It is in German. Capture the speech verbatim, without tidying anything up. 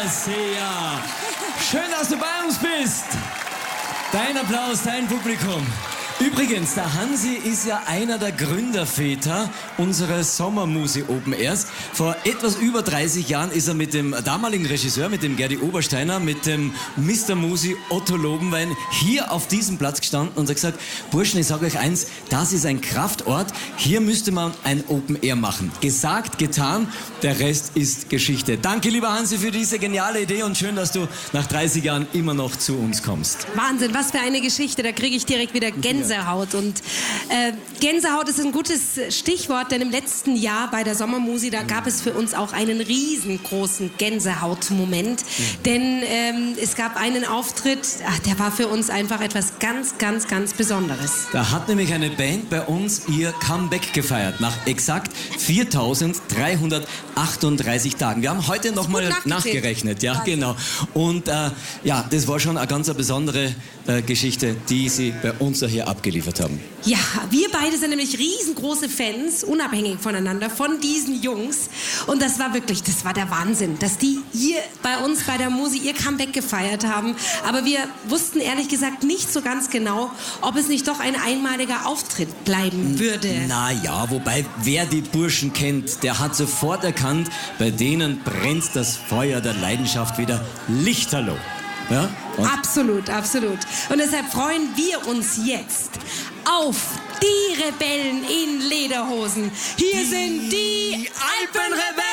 sehr. Schön, dass du bei uns bist. Dein Applaus, dein Publikum. Übrigens, der Hansi ist ja einer der Gründerväter unseres Sommermusi Open Airs. Vor etwas über dreißig Jahren ist er mit dem damaligen Regisseur, mit dem Gerdi Obersteiner, mit dem Mister Musi Otto Lobenwein hier auf diesem Platz gestanden und hat gesagt, Burschen, ich sage euch eins, das ist ein Kraftort, hier müsste man ein Open Air machen. Gesagt, getan, der Rest ist Geschichte. Danke, lieber Hansi, für diese geniale Idee und schön, dass du nach dreißig Jahren immer noch zu uns kommst. Wahnsinn, was für eine Geschichte, da kriege ich direkt wieder Gänsehaut. Gänsehaut. Und äh, Gänsehaut ist ein gutes Stichwort, denn im letzten Jahr bei der Sommermusi, da gab es für uns auch einen riesengroßen Gänsehaut-Moment. Mhm. Denn ähm, es gab einen Auftritt, ach, der war für uns einfach etwas ganz, ganz, ganz Besonderes. Da hat nämlich eine Band bei uns ihr Comeback gefeiert, nach exakt viertausenddreihundertachtunddreißig Tagen. Wir haben heute noch mal nachgerechnet. Ja, genau. Und äh, ja, das war schon eine ganz besondere äh, Geschichte, die sie bei uns hier abgeliefert haben. Ja, wir beide sind nämlich riesengroße Fans, unabhängig voneinander, von diesen Jungs. Und das war wirklich, das war der Wahnsinn, dass die hier bei uns bei der Musi ihr Comeback gefeiert haben. Aber wir wussten ehrlich gesagt nicht so ganz genau, ob es nicht doch ein einmaliger Auftritt bleiben würde. Na ja, wobei, wer die Burschen kennt, der hat sofort erkannt, bei denen brennt das Feuer der Leidenschaft wieder lichterloh. Ja? Absolut, absolut. Und deshalb freuen wir uns jetzt auf die Rebellen in Lederhosen. Hier die sind die Alpenrebellen!